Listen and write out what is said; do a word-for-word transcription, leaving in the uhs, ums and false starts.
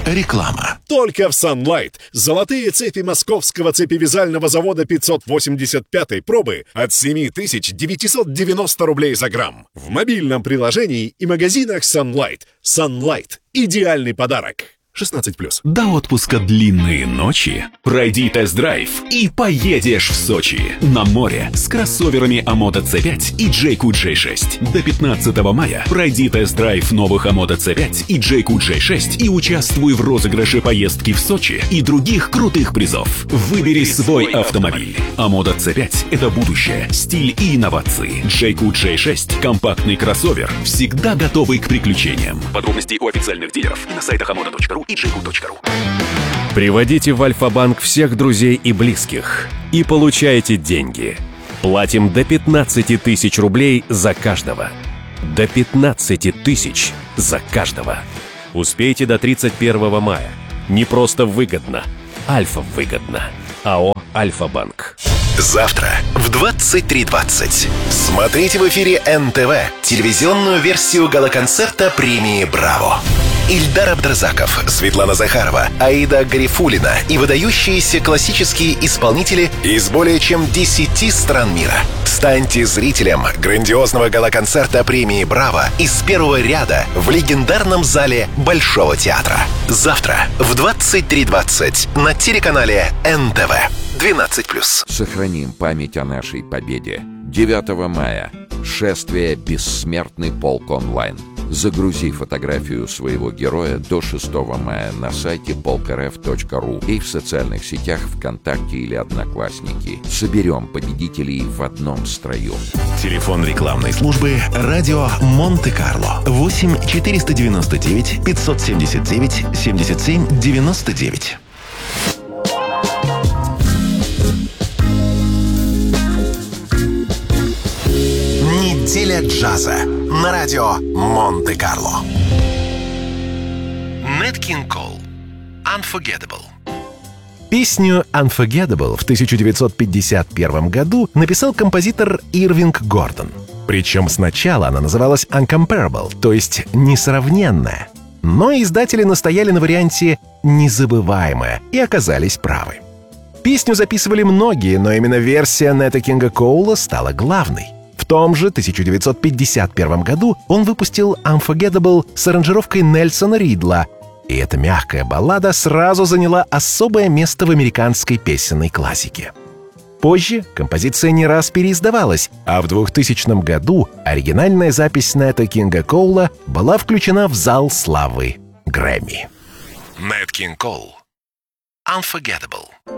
Реклама. Только в Sunlight золотые цепи московского цепевязального завода пятьсот восемьдесят пятой пробы от семь тысяч девятьсот девяносто рублей за грамм. В мобильном приложении и магазинах Sunlight. Sunlight – идеальный подарок. шестнадцать плюс. До отпуска длинные ночи. Пройди тест-драйв и поедешь в Сочи. На море с кроссоверами Амото си пять и Джейку джей шесть. До пятнадцатого мая пройди тест-драйв новых Амото си пять и Джейку джей шесть и участвуй в розыгрыше поездки в Сочи и других крутых призов. Выбери свой автомобиль. Амото си пять – это будущее, стиль и инновации. Джейку джей шесть – компактный кроссовер, всегда готовый к приключениям. Подробности у официальных дилеров и на сайтах амото точка ру и джейку точка ру. Приводите в Альфа-банк всех друзей и близких и получайте деньги. Платим до пятнадцати тысяч рублей за каждого. До пятнадцати тысяч за каждого. Успейте до тридцать первого мая. Не просто выгодно. Альфа выгодно. АО «Альфа-банк». Завтра в двадцать три двадцать смотрите в эфире эн тэ вэ телевизионную версию гала-концерта премии «Браво». Ильдар Абдразаков, Светлана Захарова, Аида Гарифуллина и выдающиеся классические исполнители из более чем десяти стран мира. Станьте зрителем грандиозного гала-концерта премии «Браво» из первого ряда в легендарном зале Большого театра. Завтра в двадцать три двадцать на телеканале эн тэ вэ. двенадцать плюс. Сохраним память о нашей победе. девятого мая. Шествие «Бессмертный полк онлайн». Загрузи фотографию своего героя до шестого мая на сайте полк эр эф точка ру и в социальных сетях ВКонтакте или Одноклассники. Соберем победителей в одном строю. Телефон рекламной службы «Радио Монте-Карло». восемь четыреста девяносто девять пятьсот семьдесят девять семьдесят семь девяносто девять. Неделя джаза на радио Монте-Карло. Нэт Кинг Кол. Unforgettable. Песню «Unforgettable» в тысяча девятьсот пятьдесят первом году написал композитор Ирвинг Гордон. Причем сначала она называлась «Uncomparable», то есть «несравненная». Но издатели настояли на варианте «незабываемая» и оказались правы. Песню записывали многие, но именно версия Нэта Кинга Коула стала главной. В том же тысяча девятьсот пятьдесят первом году он выпустил «Unforgettable» с аранжировкой Нельсона Ридла, и эта мягкая баллада сразу заняла особое место в американской песенной классике. Позже композиция не раз переиздавалась, а в двухтысячном году оригинальная запись Нэта Кинга Коула была включена в зал славы Грэмми. Нэт Кинг Кол. Unforgettable.